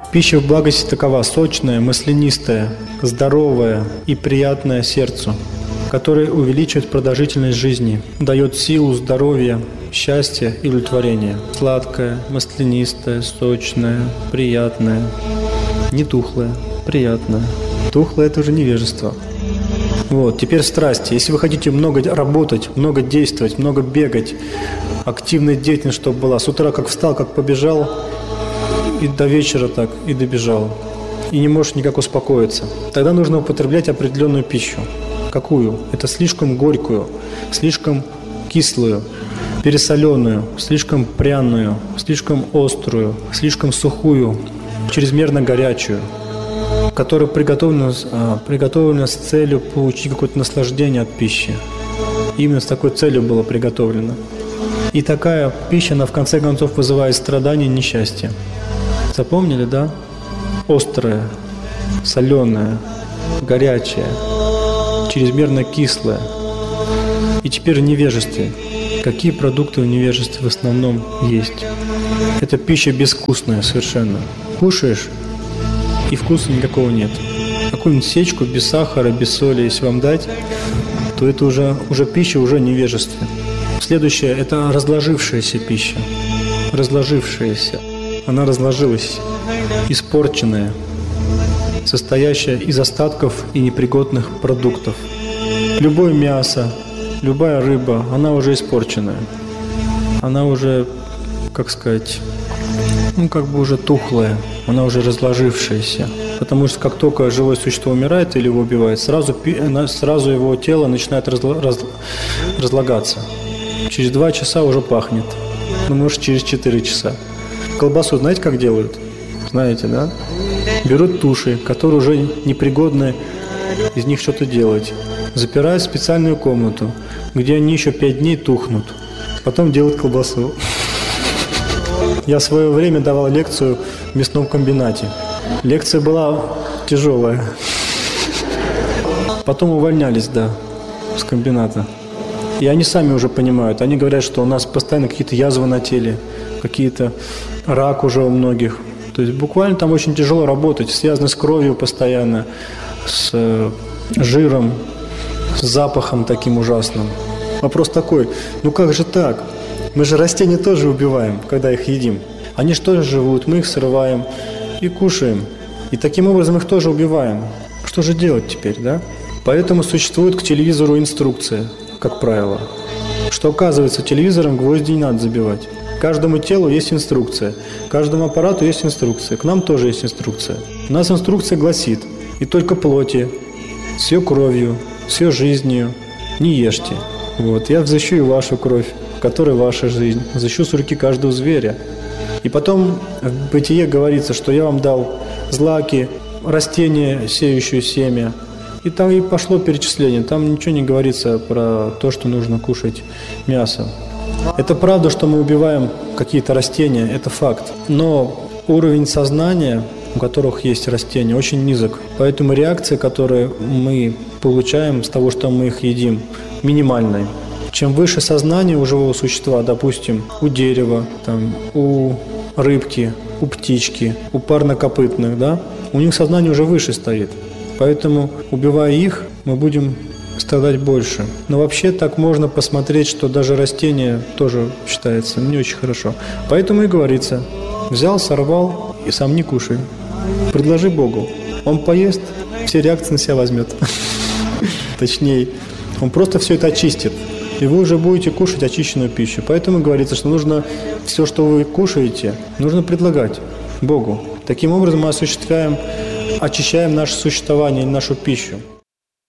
Пища в благости такова: сочная, маслянистая, здоровая и приятная сердцу, которая увеличивает продолжительность жизни, дает силу, здоровье, счастье и удовлетворение. Сладкая, маслянистая, сочная, приятная, не тухлая, приятная. Тухлое – это уже невежество. Вот, теперь страсти. Если вы хотите много работать, много действовать, много бегать, активная деятельность, чтобы была, с утра как встал, как побежал, и до вечера так, и добежал, и не можешь никак успокоиться, тогда нужно употреблять определенную пищу. Какую? Это слишком горькую, слишком кислую, пересоленную, слишком пряную, слишком острую, слишком сухую, чрезмерно горячую, которая приготовлена с целью получить какое-то наслаждение от пищи. Именно с такой целью была приготовлена. И такая пища, она в конце концов вызывает страдания и несчастье. Запомнили, да? Острая, соленая, горячая, чрезмерно кислая. И теперь в невежестве. Какие продукты в невежестве в основном есть? Это пища безвкусная совершенно. Кушаешь, и вкуса никакого нет. Какую-нибудь сечку без сахара, без соли, если вам дать, то это уже пища, уже невежестве. Следующее – это разложившаяся пища. Разложившаяся. Она разложилась, испорченная, состоящая из остатков и непригодных продуктов. Любое мясо, любая рыба, она уже испорченная. Она уже, как сказать, уже тухлая, она уже разложившаяся. Потому что как только живое существо умирает или его убивает, сразу его тело начинает разлагаться. Через 2 часа уже пахнет. Может, через 4 часа. Колбасу знаете, как делают? Знаете, да? Берут туши, которые уже непригодны из них что-то делать. Запирают в специальную комнату, где они еще 5 дней тухнут. Потом делают колбасу. Я в свое время давал лекцию в мясном комбинате. Лекция была тяжелая. Потом увольнялись, с комбината. И они сами уже понимают. Они говорят, что у нас постоянно какие-то язвы на теле, какие-то рак уже у многих. То есть буквально там очень тяжело работать, связано с кровью постоянно, с жиром, с запахом таким ужасным. Вопрос такой: как же так? Мы же растения тоже убиваем, когда их едим. Они же тоже живут, мы их срываем и кушаем. И таким образом их тоже убиваем. Что же делать теперь, да? Поэтому существует к телевизору инструкция, как правило, что, оказывается, телевизором гвозди не надо забивать. Каждому телу есть инструкция, каждому аппарату есть инструкция, к нам тоже есть инструкция. У нас инструкция гласит: и только плоти, с ее кровью, с ее жизнью не ешьте. Я взыщу и вашу кровь, в которой ваша жизнь, взыщу с руки каждого зверя. И потом в Бытие говорится, что я вам дал злаки, растение, сеющее семя. И там и пошло перечисление. Там ничего не говорится про то, что нужно кушать мясо. Это правда, что мы убиваем какие-то растения, это факт. Но уровень сознания, у которых есть растения, очень низок. Поэтому реакция, которую мы получаем с того, что мы их едим, минимальная. Чем выше сознание у живого существа, допустим, у дерева, у рыбки, у птички, у парнокопытных, у них сознание уже выше стоит. Поэтому, убивая их, мы будем страдать больше. Но вообще так можно посмотреть, что даже растение тоже считается не очень хорошо. Поэтому и говорится: взял, сорвал и сам не кушай. Предложи Богу. Он поест, все реакции на себя возьмет. Точнее, он просто все это очистит. И вы уже будете кушать очищенную пищу. Поэтому говорится, что нужно все, что вы кушаете, нужно предлагать Богу. Таким образом мы очищаем наше существование, нашу пищу.